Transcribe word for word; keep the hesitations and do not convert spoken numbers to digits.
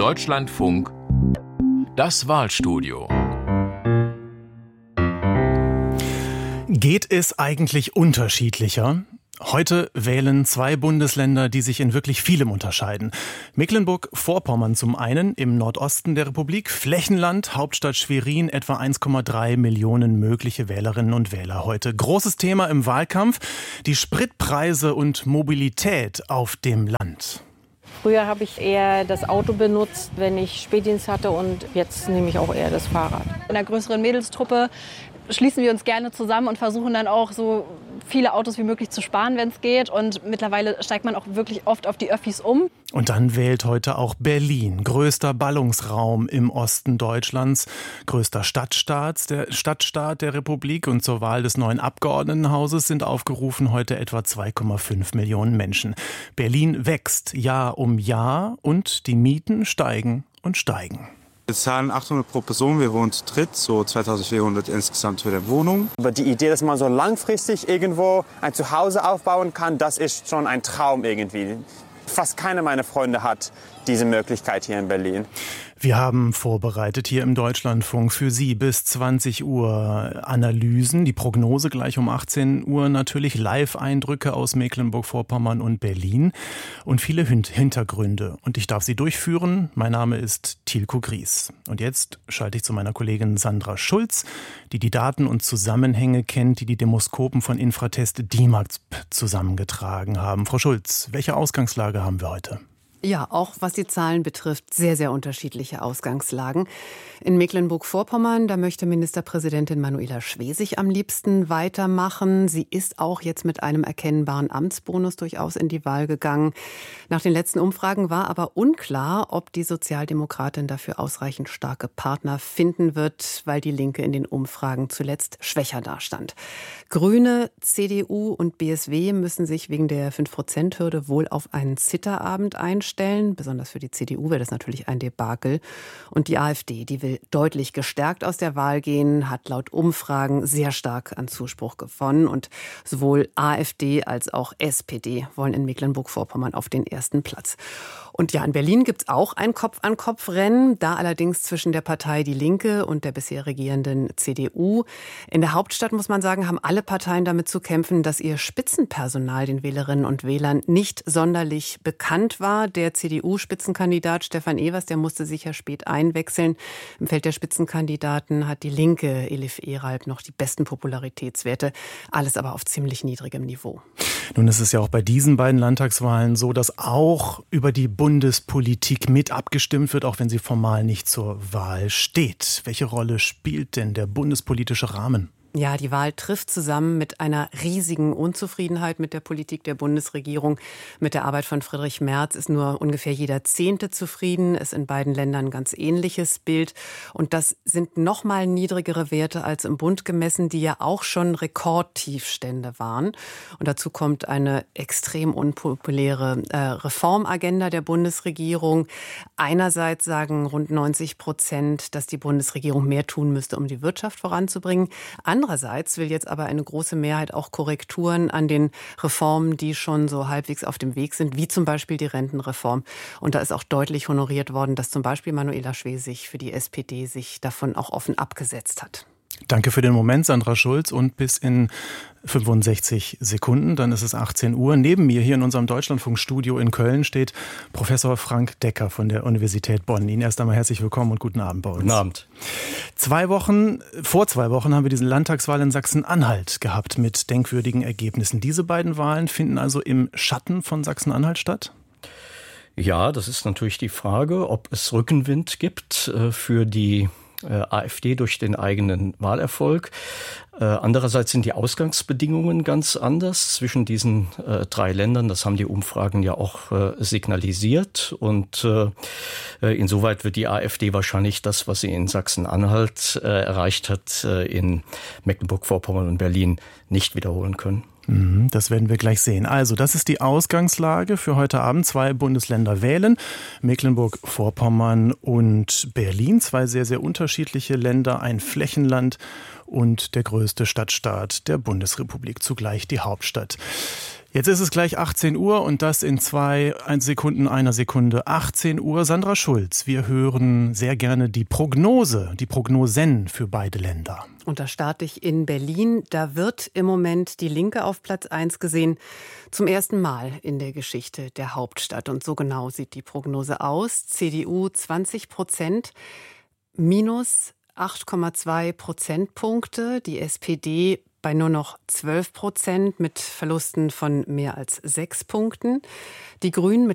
Deutschlandfunk Das Wahlstudio. Geht es eigentlich unterschiedlicher? Heute wählen zwei Bundesländer, die sich in wirklich vielem unterscheiden. Mecklenburg-Vorpommern zum einen im Nordosten der Republik, Flächenland, Hauptstadt Schwerin, etwa eins Komma drei Millionen mögliche Wählerinnen und Wähler heute. Großes Thema im Wahlkampf, die Spritpreise und Mobilität auf dem Land. Früher habe ich eher das Auto benutzt, wenn ich Spätdienst hatte, und jetzt nehme ich auch eher das Fahrrad. In einer größeren Mädelstruppe schließen wir uns gerne zusammen und versuchen dann auch so viele Autos wie möglich zu sparen, wenn es geht. Und mittlerweile steigt man auch wirklich oft auf die Öffis um. Und dann wählt heute auch Berlin, größter Ballungsraum im Osten Deutschlands, größter Stadtstaat der, Stadtstaat der Republik. Und zur Wahl des neuen Abgeordnetenhauses sind aufgerufen heute etwa zwei Komma fünf Millionen Menschen. Berlin wächst Jahr um Jahr und die Mieten steigen und steigen. Wir zahlen achthundert pro Person, wir wohnen zu dritt, so zweitausendvierhundert insgesamt für die Wohnung. Aber die Idee, dass man so langfristig irgendwo ein Zuhause aufbauen kann, das ist schon ein Traum irgendwie. Fast keiner meiner Freunde hat diese Möglichkeit hier in Berlin. Wir haben vorbereitet hier im Deutschlandfunk für Sie bis zwanzig Uhr Analysen, die Prognose gleich um achtzehn Uhr natürlich, Live-Eindrücke aus Mecklenburg-Vorpommern und Berlin und viele Hintergründe. Und ich darf sie durchführen. Mein Name ist Thielko Gries. Und jetzt schalte ich zu meiner Kollegin Sandra Schulz, die die Daten und Zusammenhänge kennt, die die Demoskopen von Infratest D I M A P zusammengetragen haben. Frau Schulz, welche Ausgangslage haben wir heute? Ja, auch was die Zahlen betrifft, sehr, sehr unterschiedliche Ausgangslagen. In Mecklenburg-Vorpommern, da möchte Ministerpräsidentin Manuela Schwesig am liebsten weitermachen. Sie ist auch jetzt mit einem erkennbaren Amtsbonus durchaus in die Wahl gegangen. Nach den letzten Umfragen war aber unklar, ob die Sozialdemokratin dafür ausreichend starke Partner finden wird, weil die Linke in den Umfragen zuletzt schwächer dastand. Grüne, C D U und B S W müssen sich wegen der fünf Prozent Hürde wohl auf einen Zitterabend einstellen. Besonders für die C D U wäre das natürlich ein Debakel. Und die AfD, die will deutlich gestärkt aus der Wahl gehen, hat laut Umfragen sehr stark an Zuspruch gewonnen. Und sowohl AfD als auch S P D wollen in Mecklenburg-Vorpommern auf den ersten Platz. Und ja, in Berlin gibt es auch ein Kopf-an-Kopf-Rennen, da allerdings zwischen der Partei Die Linke und der bisher regierenden C D U. In der Hauptstadt, muss man sagen, haben alle Parteien damit zu kämpfen, dass ihr Spitzenpersonal den Wählerinnen und Wählern nicht sonderlich bekannt war. Der C D U-Spitzenkandidat Stefan Evers, der musste sich ja spät einwechseln. Im Feld der Spitzenkandidaten hat die Linke Elif Eralp noch die besten Popularitätswerte. Alles aber auf ziemlich niedrigem Niveau. Nun ist es ja auch bei diesen beiden Landtagswahlen so, dass auch über die Bundespolitik mit abgestimmt wird, auch wenn sie formal nicht zur Wahl steht. Welche Rolle spielt denn der bundespolitische Rahmen? Ja, die Wahl trifft zusammen mit einer riesigen Unzufriedenheit mit der Politik der Bundesregierung. Mit der Arbeit von Friedrich Merz ist nur ungefähr jeder Zehnte zufrieden. Ist in beiden Ländern ein ganz ähnliches Bild. Und das sind noch mal niedrigere Werte als im Bund gemessen, die ja auch schon Rekordtiefstände waren. Und dazu kommt eine extrem unpopuläre äh, Reformagenda der Bundesregierung. Einerseits sagen rund neunzig Prozent, dass die Bundesregierung mehr tun müsste, um die Wirtschaft voranzubringen. Andererseits will jetzt aber eine große Mehrheit auch Korrekturen an den Reformen, die schon so halbwegs auf dem Weg sind, wie zum Beispiel die Rentenreform. Und da ist auch deutlich honoriert worden, dass zum Beispiel Manuela Schwesig für die S P D sich davon auch offen abgesetzt hat. Danke für den Moment, Sandra Schulz. Und bis in fünfundsechzig Sekunden, dann ist es achtzehn Uhr. Neben mir hier in unserem Deutschlandfunkstudio in Köln steht Professor Frank Decker von der Universität Bonn. Ihnen erst einmal herzlich willkommen und guten Abend bei uns. Guten Abend. Zwei Wochen, vor zwei Wochen haben wir diese Landtagswahl in Sachsen-Anhalt gehabt mit denkwürdigen Ergebnissen. Diese beiden Wahlen finden also im Schatten von Sachsen-Anhalt statt? Ja, das ist natürlich die Frage, ob es Rückenwind gibt äh, für die AfD durch den eigenen Wahlerfolg. Äh, andererseits sind die Ausgangsbedingungen ganz anders zwischen diesen äh, drei Ländern. Das haben die Umfragen ja auch äh, signalisiert. Und äh, insoweit wird die AfD wahrscheinlich das, was sie in Sachsen-Anhalt äh, erreicht hat, äh, in Mecklenburg-Vorpommern und Berlin nicht wiederholen können. Das werden wir gleich sehen. Also, das ist die Ausgangslage für heute Abend. Zwei Bundesländer wählen, Mecklenburg-Vorpommern und Berlin. Zwei sehr, sehr unterschiedliche Länder, ein Flächenland und der größte Stadtstaat der Bundesrepublik, zugleich die Hauptstadt. Jetzt ist es gleich achtzehn Uhr und das in zwei Sekunden, einer Sekunde. achtzehn Uhr, Sandra Schulz. Wir hören sehr gerne die Prognose, die Prognosen für beide Länder. Und da starte ich in Berlin. Da wird im Moment die Linke auf Platz eins gesehen. Zum ersten Mal in der Geschichte der Hauptstadt. Und so genau sieht die Prognose aus. C D U zwanzig Prozent, minus acht Komma zwei Prozentpunkte. Die S P D bei nur noch zwölf Prozent mit Verlusten von mehr als sechs Punkten. Die Grünen mit